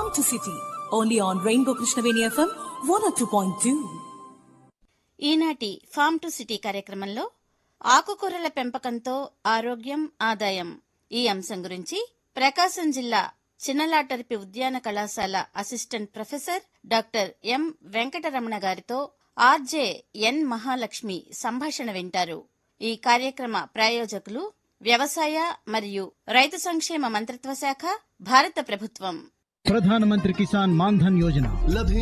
Farm to City, only on Rainbow Krishnaveni FM 102.2. ఈనాటి form to city కార్యక్రమంలో ఆకుకూరల పెంపకంతో ఆరోగ్యం, ఆదాయం ఈ అంశం గురించి ప్రకాశం జిల్లా చిన్నలాటరిపి ఉద్యాన కళాశాల assistant professor doctor M Venkataramana గారితో ఆర్జే ఎన్ మహాలక్ష్మి సంభాషణ వింటారు. ఈ కార్యక్రమ ప్రాయోజకులు వ్యవసాయ మరియు రైతు సంక్షేమ మంత్రిత్వ శాఖ, భారత ప్రభుత్వం. ప్రధానమంత్రి కిసాన్ మాన్ ధన్ యోజన